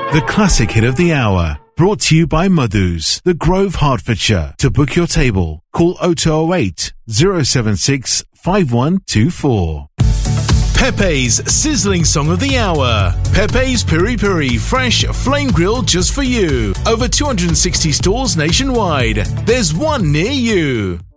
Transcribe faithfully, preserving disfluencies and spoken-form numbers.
The classic hit of the hour, brought to you by Madhu's, The Grove, Hertfordshire. To book your table, call oh two oh eight, oh seven six, five one two four. Pepe's sizzling song of the hour. Pepe's Piri Piri, fresh, flame grilled just for you. Over two hundred sixty stores nationwide. There's one near you.